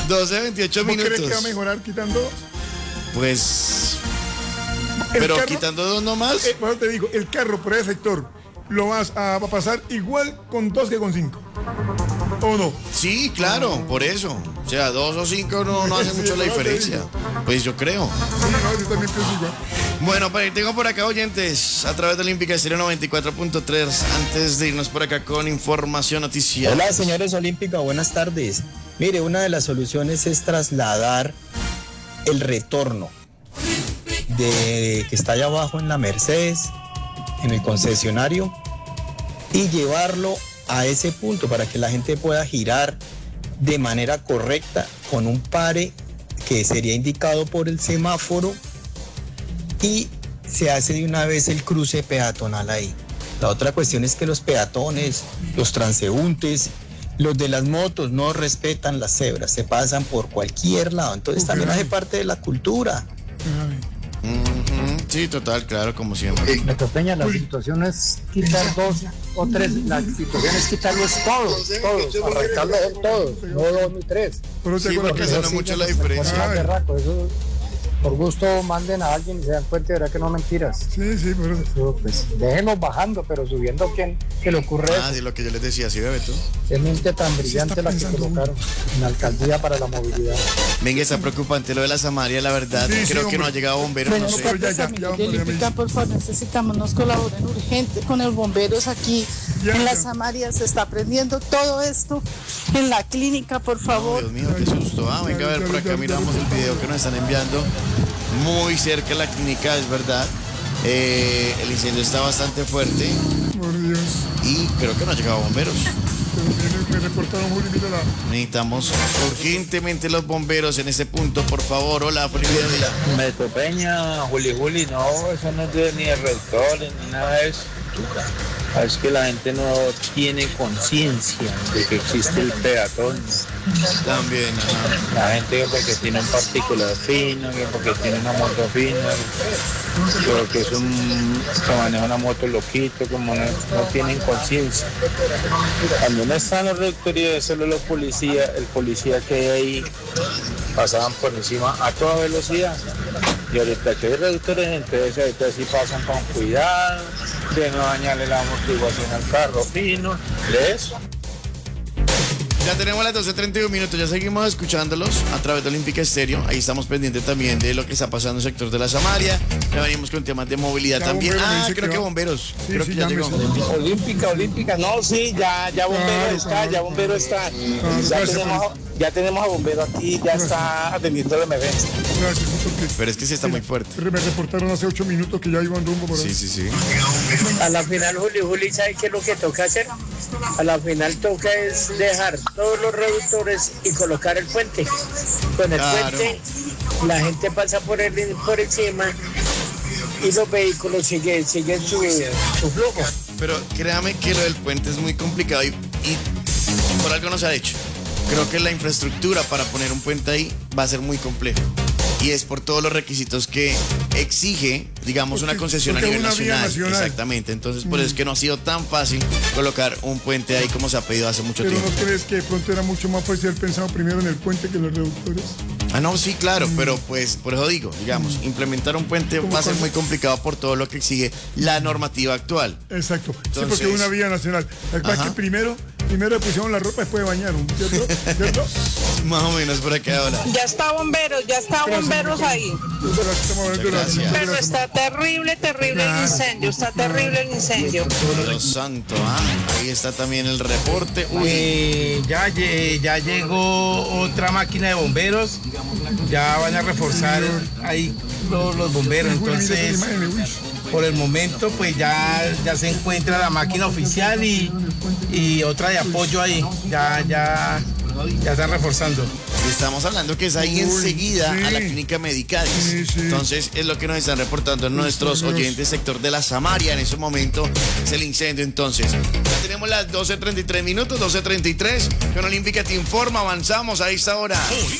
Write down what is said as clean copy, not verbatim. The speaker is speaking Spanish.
12:28 ¿Vos minutos. crees que va a mejorar quitando? Pues... El Pero carro, quitando dos nomás. Por eso te digo, el carro por ese sector lo vas a pasar igual con 2 que con 5. ¿O no? Sí, claro, por eso. O sea, 2 o 5 no hace Sí, mucho la no, te diferencia. digo. Pues yo creo. Sí, no, yo también pienso igual. Bueno, tengo por acá oyentes a través de Olímpica Estéreo 94.3. Antes de irnos por acá con información noticias. Hola, señores Olímpica, buenas tardes. Mire, una de las soluciones es trasladar el retorno de que está allá abajo en la Mercedes, en el concesionario, y llevarlo a ese punto para que la gente pueda girar de manera correcta con un pare que sería indicado por el semáforo y se hace de una vez el cruce peatonal ahí. La otra cuestión es que los peatones, los transeúntes, los de las motos no respetan las cebras, se pasan por cualquier lado, entonces también hace parte de la cultura. Sí, total, claro, como siempre. Metro Peña, la situación es quitar 2 o 3, la situación es quitarlos todos, arrancarlos todos, no 2 ni 3. Sí, porque eso no es mucho la diferencia. Eso, por gusto manden a alguien y se dan cuenta de verdad que no mentiras. Sí, por eso. Eso, pues, déjenlos bajando, pero subiendo, ¿quién que le ocurre eso? Sí, lo que yo les decía, sí, bebé, tú. Qué mente tan brillante está la que pensando colocaron en la alcaldía para la movilidad. Venga, está preocupante lo de la Samaria, la verdad. Sí, Creo sí, que no hombre. ha llegado bomberos, Bueno, no sé. pero ya, Olímpica, por favor, necesitamos nos colaboren urgente con los bomberos aquí en la Samaria. Se está aprendiendo todo esto en la clínica, por favor. Dios mío, qué susto. Venga a ver por acá, miramos el video que nos están enviando. Muy cerca de la clínica, es verdad. El incendio está bastante fuerte Por Dios. y creo que no ha llegado bomberos. Me reportaron, Juli, mira la... Necesitamos urgentemente los bomberos en ese punto, por favor. Hola, Felipe. Metro Peña, Juli, no, eso no es ni de rectores ni nada de eso. Es que la gente no tiene conciencia de que existe el peatón. También, La gente que porque tiene un particular fino, que porque tiene una moto fina, porque es que maneja una moto loquito, como no tienen conciencia. Cuando no están los rectores, solo los policías, el policía que hay ahí, pasaban por encima a toda velocidad. Y ahorita que hay reductores, entonces ahorita sí pasan con cuidado, de no dañarle la amortiguación al carro fino, de eso. Ya tenemos las 12:31 minutos, ya seguimos escuchándolos a través de Olímpica Estéreo. Ahí estamos pendientes también de lo que está pasando en el sector de la Samaria. Ya venimos con temas de movilidad Ya también. bombero, dice Creo que que va. bomberos. Sí, Creo sí, que ya ya me llegó. Olímpica, no, sí, ya bombero está, ya bombero está. Ya tenemos a bombero aquí, ya está atendiendo la emergencia. Gracias, porque Pero es que sí está muy fuerte. me reportaron hace 8 minutos que ya iban rumbo por ahí. Sí. A la final, Juli, ¿sabe qué es lo que toca hacer? A la final toca es dejar todos los reductores y colocar el puente. Con el puente la gente pasa por encima y los vehículos siguen su flujo. Pero créame que lo del puente es muy complicado y por algo no se ha hecho. Creo que la infraestructura para poner un puente ahí va a ser muy complejo. Y es por todos los requisitos que exige, digamos, una concesión a nivel una vía nacional. Exactamente. Entonces, por eso es que no ha sido tan fácil colocar un puente ahí como se ha pedido hace mucho Pero tiempo. ¿no crees que de pronto era mucho más fácil haber pensado primero en el puente que en los reductores? No, sí, claro, pero pues por eso digo, digamos, implementar un puente va a ser muy complicado por todo lo que exige la normativa actual. Exacto. Entonces, sí, porque es una vía nacional. El que primero le pusieron la ropa después de bañar, ¿cierto? Más o menos por acá ahora. Ya está bomberos ahí. Gracias. Pero está terrible el incendio, Dios santo, ahí está también el reporte. Ya llegó otra máquina de bomberos, ya van a reforzar ahí todos los bomberos, entonces por el momento pues ya se encuentra la máquina oficial y otra de apoyo ahí, ya están reforzando. Estamos hablando que es ahí enseguida a la clínica Medicadis. Entonces es lo que nos están reportando nuestros oyentes, sector de la Samaria. En ese momento es el incendio. Entonces ya tenemos las 12:33 minutos, 12:33. Con Olímpica te informa, avanzamos a esta hora.